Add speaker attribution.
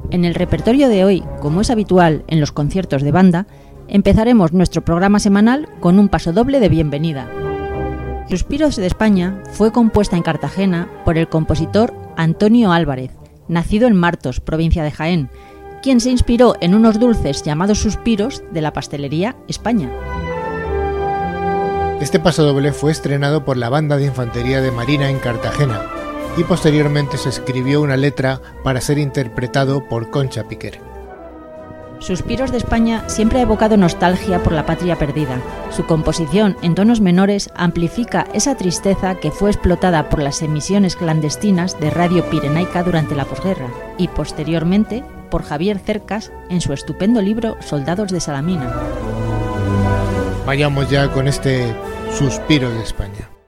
Speaker 1: En el repertorio de hoy, como es habitual en los conciertos de banda, empezaremos nuestro programa semanal con un pasodoble de bienvenida. Suspiros de España fue compuesta en Cartagena por el compositor Antonio Álvarez, nacido en Martos, provincia de Jaén, quien se inspiró en unos dulces llamados suspiros de la pastelería España.
Speaker 2: Este pasodoble fue estrenado por la Banda de Infantería de Marina en Cartagena y posteriormente se escribió una letra para ser interpretado por Concha Piquer.
Speaker 1: Suspiros de España siempre ha evocado nostalgia por la patria perdida. Su composición en tonos menores amplifica esa tristeza que fue explotada por las emisiones clandestinas de Radio Pirenaica durante la posguerra y posteriormente por Javier Cercas en su estupendo libro Soldados de Salamina.
Speaker 2: Vayamos ya con este Suspiros de España.